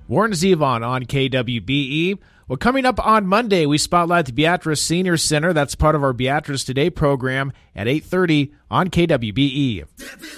Warren Zevon on KWBE. Well, coming up on Monday, we spotlight the Beatrice Senior Center. That's part of our Beatrice Today program at 8:30 on KWBE.